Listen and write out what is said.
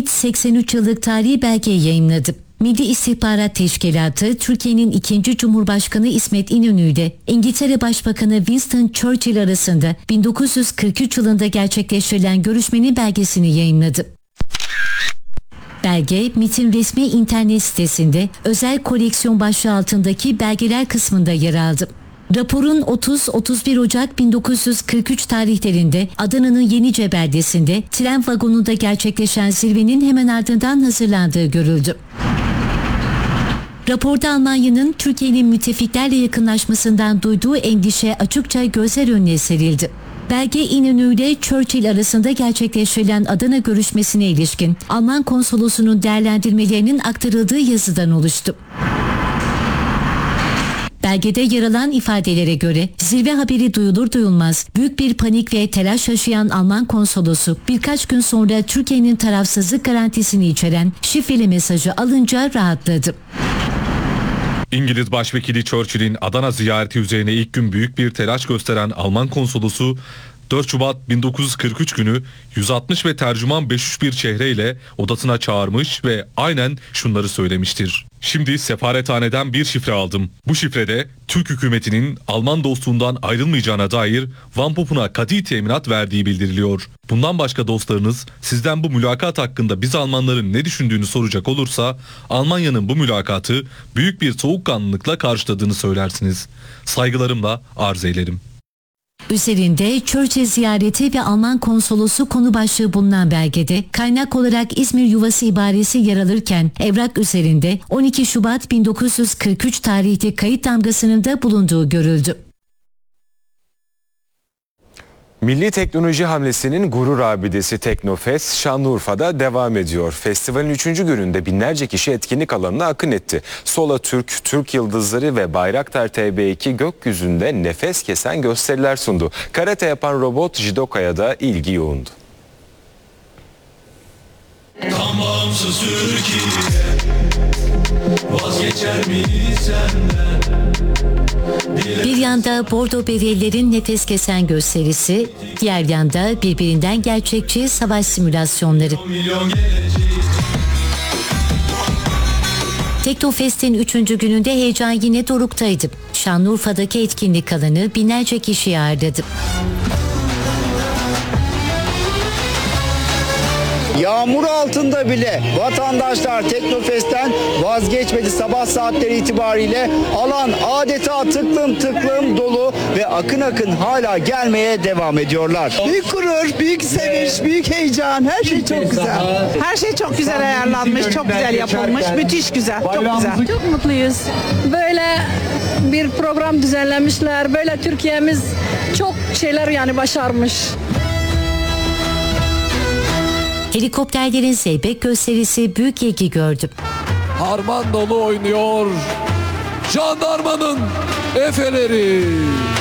MİT 83 yıllık tarihi belgeyi yayınladı. Milli İstihbarat Teşkilatı, Türkiye'nin 2. Cumhurbaşkanı İsmet İnönü ile İngiltere Başbakanı Winston Churchill arasında 1943 yılında gerçekleştirilen görüşmenin belgesini yayınladı. Belge, MİT'in resmi internet sitesinde özel koleksiyon başlığı altındaki belgeler kısmında yer aldı. Raporun 30-31 Ocak 1943 tarihlerinde Adana'nın Yenice beldesinde tren vagonunda gerçekleşen zirvenin hemen ardından hazırlandığı görüldü. Raporda Almanya'nın Türkiye'nin müttefiklerle yakınlaşmasından duyduğu endişe açıkça gözler önüne serildi. Belge İnönü ile Churchill arasında gerçekleştirilen Adana görüşmesine ilişkin Alman konsolosunun değerlendirmelerinin aktarıldığı yazıdan oluştu. Belgede yer alan ifadelere göre zirve haberi duyulur duyulmaz büyük bir panik ve telaş yaşayan Alman konsolosu birkaç gün sonra Türkiye'nin tarafsızlık garantisini içeren şifreli mesajı alınca rahatladı. İngiliz Başvekili Churchill'in Adana ziyareti üzerine ilk gün büyük bir telaş gösteren Alman konsolosu 4 Şubat 1943 günü 160 ve tercüman 501 çehreyle odasına çağırmış ve aynen şunları söylemiştir. Şimdi sefarethaneden bir şifre aldım. Bu şifrede Türk hükümetinin Alman dostluğundan ayrılmayacağına dair Van Pop'una kati teminat verdiği bildiriliyor. Bundan başka dostlarınız sizden bu mülakat hakkında biz Almanların ne düşündüğünü soracak olursa Almanya'nın bu mülakatı büyük bir soğukkanlılıkla karşıladığını söylersiniz. Saygılarımla arz eylerim. Üzerinde Churchill ziyareti ve Alman konsolosu konu başlığı bulunan belgede kaynak olarak İzmir Yuvası ibaresi yer alırken evrak üzerinde 12 Şubat 1943 tarihli kayıt damgasının da bulunduğu görüldü. Milli teknoloji hamlesinin gurur abidesi Teknofest Şanlıurfa'da devam ediyor. Festivalin 3. gününde binlerce kişi etkinlik alanına akın etti. Sola Türk, Türk Yıldızları ve Bayraktar TB2 gökyüzünde nefes kesen gösteriler sundu. Karate yapan robot Jidoka'ya da ilgi yoğundu. Tamamsız Türkiye, vazgeçer miyiz senden? Bir yanda Bordo Berelilerin nefes kesen gösterisi, diğer yanda birbirinden gerçekçi savaş simülasyonları. Teknofest'in 3. gününde heyecan yine doruktaydı. Şanlıurfa'daki etkinlik alanı binlerce kişiyi ağırladı. Yağmur altında bile vatandaşlar Teknofest'ten vazgeçmedi. Sabah saatleri itibariyle alan adeta tıklım tıklım dolu ve akın akın hala gelmeye devam ediyorlar. Büyük gurur, büyük sevinç, büyük heyecan, her şey çok güzel. Her şey çok güzel ayarlanmış, çok güzel yapılmış, müthiş güzel, çok güzel. Çok mutluyuz. Böyle bir program düzenlemişler. Böyle Türkiye'miz çok şeyler yani başarmış. Helikopterlerin zeybek gösterisi büyük ilgi gördü. Harman dolu oynuyor jandarmanın efeleri.